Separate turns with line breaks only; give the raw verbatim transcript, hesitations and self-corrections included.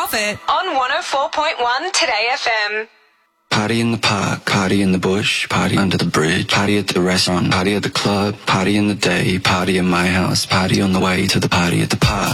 profit
on one oh four point one Today F M.
Party in the park, party in the bush, party under the bridge, party at the restaurant, party at the club, party in the day, party in my house, party on the way to the party at the park.